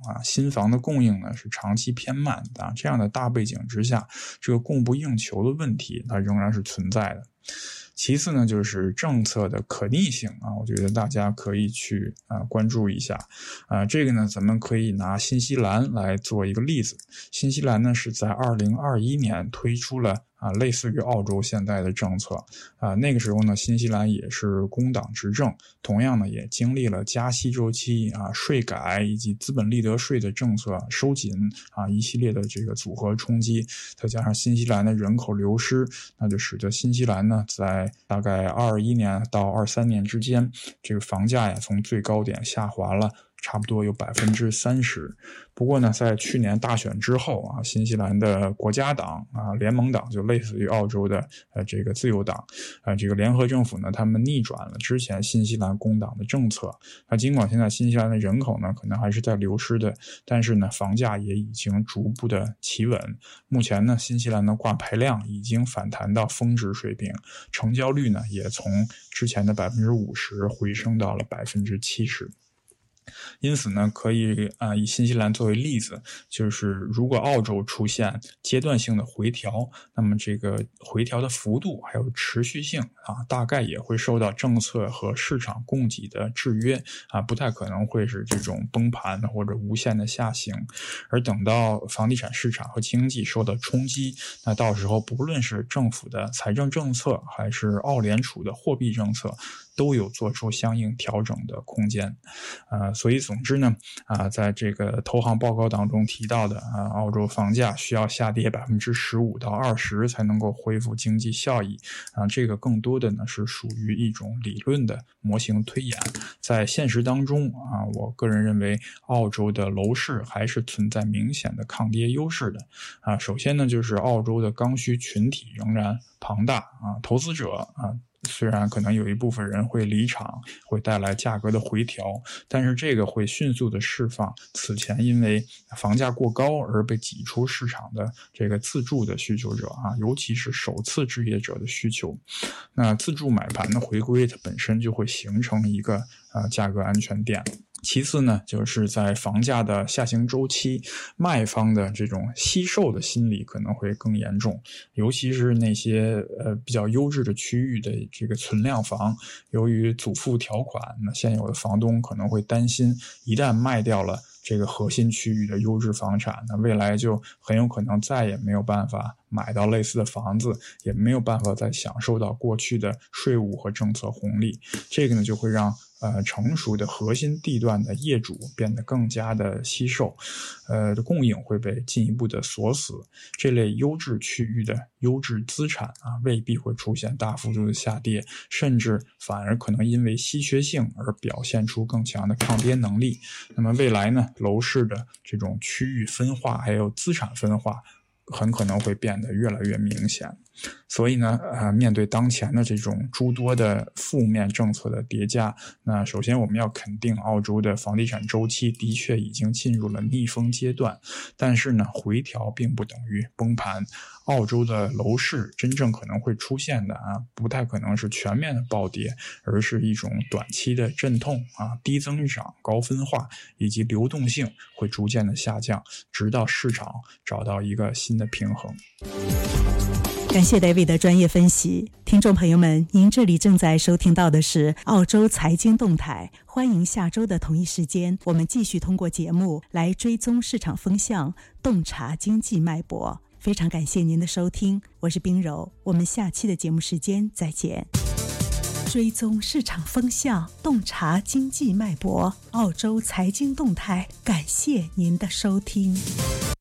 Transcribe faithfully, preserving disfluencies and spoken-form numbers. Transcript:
啊，新房的供应呢是长期偏慢啊，这样的大背景之下，这个供不应求的问题它仍然是存在的。其次呢，就是政策的可逆性啊，我觉得大家可以去啊关注一下啊。这个呢，咱们可以拿新西兰来做一个例子。新西兰呢是在二零二一年推出了啊类似于澳洲现在的政策啊，那个时候呢，新西兰也是工党执政，同样呢也经历了加息周期啊、税改以及资本利得税的政策收紧啊一系列的这个组合冲击，再加上新西兰的人口流失，那就使得新西兰呢在大概二一年到二三年之间，这个房价呀从最高点下滑了差不多有 百分之三十。 不过呢，在去年大选之后啊，新西兰的国家党啊联盟党，就类似于澳洲的呃这个自由党呃这个联合政府呢，他们逆转了之前新西兰工党的政策。那尽管现在新西兰的人口呢可能还是在流失的，但是呢房价也已经逐步的企稳。目前呢，新西兰的挂牌量已经反弹到峰值水平，成交率呢也从之前的 百分之五十 回升到了 百分之七十。因此呢，可以啊、呃、以新西兰作为例子，就是如果澳洲出现阶段性的回调，那么这个回调的幅度还有持续性啊，大概也会受到政策和市场供给的制约啊，不太可能会是这种崩盘或者无限的下行。而等到房地产市场和经济受到冲击，那到时候不论是政府的财政政策还是澳联储的货币政策，都有做出相应调整的空间。呃，所以总之呢，啊，在这个投行报告当中提到的啊，澳洲房价需要下跌 百分之十五到二十 才能够恢复经济效益啊，这个更多的呢是属于一种理论的模型推演。在现实当中啊，我个人认为澳洲的楼市还是存在明显的抗跌优势的啊。首先呢，就是澳洲的刚需群体仍然庞大啊，投资者啊虽然可能有一部分人会离场，会带来价格的回调，但是这个会迅速的释放此前因为房价过高而被挤出市场的这个自住的需求者啊，尤其是首次置业者的需求。那自住买盘的回归，它本身就会形成一个呃价格安全垫。其次呢，就是在房价的下行周期，卖方的这种惜售的心理可能会更严重，尤其是那些呃比较优质的区域的这个存量房，由于祖父条款，那现有的房东可能会担心，一旦卖掉了这个核心区域的优质房产，那未来就很有可能再也没有办法买到类似的房子，也没有办法再享受到过去的税务和政策红利。这个呢，就会让呃成熟的核心地段的业主变得更加的惜售，呃供应会被进一步的锁死。这类优质区域的优质资产啊，未必会出现大幅度的下跌，甚至反而可能因为稀缺性而表现出更强的抗跌能力。那么未来呢，楼市的这种区域分化还有资产分化很可能会变得越来越明显。所以呢，呃，面对当前的这种诸多的负面政策的叠加，那首先我们要肯定澳洲的房地产周期的确已经进入了逆风阶段，但是呢，回调并不等于崩盘。澳洲的楼市真正可能会出现的啊，不太可能是全面的暴跌，而是一种短期的阵痛啊，低增长、高分化以及流动性会逐渐的下降，直到市场找到一个新的平衡。 感谢 David 的专业分析。听众朋友们，您这里正在收听到的是澳洲财经动态，欢迎下周的同一时间，我们继续通过节目来追踪市场风向，洞察经济脉搏。非常感谢您的收听，我是冰柔，我们下期的节目时间再见。追踪市场风向，洞察经济脉搏，澳洲财经动态，感谢您的收听。